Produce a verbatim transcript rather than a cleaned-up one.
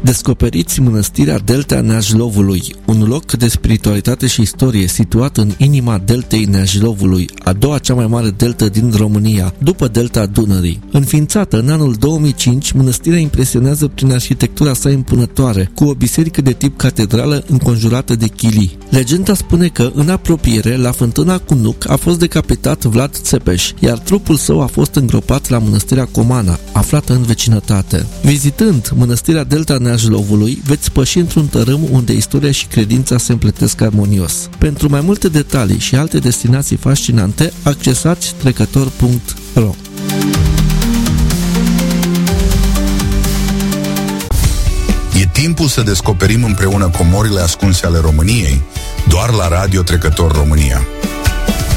Descoperiți Mănăstirea Delta Neajlovului, un loc de spiritualitate și istorie situat în inima deltei Neajlovului, a doua cea mai mare deltă din România, după delta Dunării. Înființată în anul două mii cinci, mănăstirea impresionează prin arhitectura sa impunătoare, cu o biserică de tip catedrală înconjurată de chilii. Legenda spune că, în apropiere, la fântâna Cunuc, a fost decapitat Vlad Țepeș, iar trupul său a fost îngropat la Mănăstirea Comana, aflată în vecinătate. Vizitând Mănăstirea Delta Neajlovului, veți păși într-un tărâm unde istoria și credința se împletesc armonios. Pentru mai multe detalii și alte destinații fascinante, accesați trecător punct ro. E timpul să descoperim împreună comorile ascunse ale României, doar la Radio Trecător România.